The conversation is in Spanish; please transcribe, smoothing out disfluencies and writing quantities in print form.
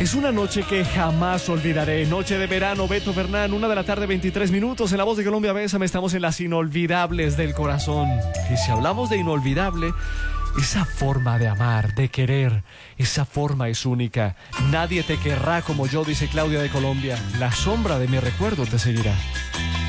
Es una noche que jamás olvidaré. Noche de verano, Beto Bernán, 1:23 en La Voz de Colombia. Bésame, estamos en las inolvidables del corazón. Y si hablamos de inolvidable, esa forma de amar, de querer, esa forma es única. Nadie te querrá como yo, dice Claudia de Colombia. La sombra de mi recuerdo te seguirá.